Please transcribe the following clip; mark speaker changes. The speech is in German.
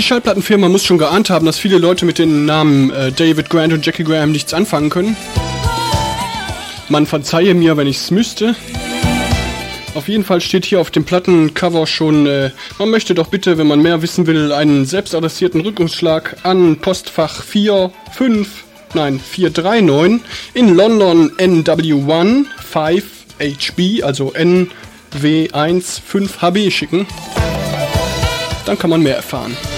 Speaker 1: Schallplattenfirma muss schon geahnt haben, dass viele Leute mit den Namen David Grant und Jackie Graham nichts anfangen können. Man verzeihe mir, wenn ich's müsste. Auf jeden Fall steht hier auf dem Plattencover schon, man möchte doch bitte, wenn man mehr wissen will, einen selbstadressierten Rückrufschlag an Postfach 439 in London NW1 5HB, also NW1 5HB schicken. Dann kann man mehr erfahren.